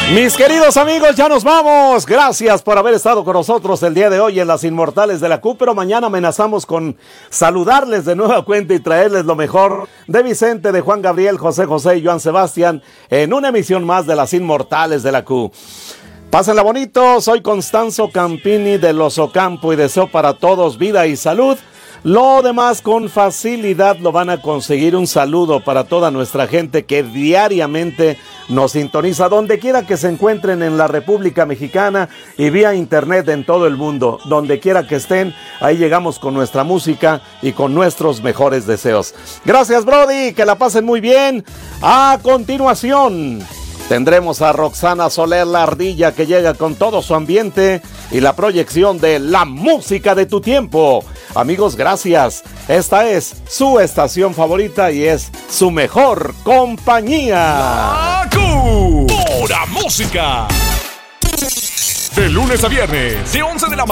Mis queridos amigos, ya nos vamos. Gracias por haber estado con nosotros el día de hoy en Las Inmortales de la Q, pero mañana amenazamos con saludarles de nueva cuenta y traerles lo mejor de Vicente, de Juan Gabriel, José José y Joan Sebastián en una emisión más de Las Inmortales de la Q. Pásenla bonito, soy Constanzo Campini del Osocampo y deseo para todos vida y salud. Lo demás con facilidad lo van a conseguir. Un saludo para toda nuestra gente que diariamente nos sintoniza donde quiera que se encuentren en la República Mexicana y vía internet en todo el mundo. Donde quiera que estén, ahí llegamos con nuestra música y con nuestros mejores deseos. Gracias, Brody, que la pasen muy bien. A continuación tendremos a Roxana Soler, la ardilla, que llega con todo su ambiente y la proyección de la música de tu tiempo. Amigos, gracias. Esta es su estación favorita y es su mejor compañía. La Q. Pura música. De lunes a viernes, de 11 de la mañana.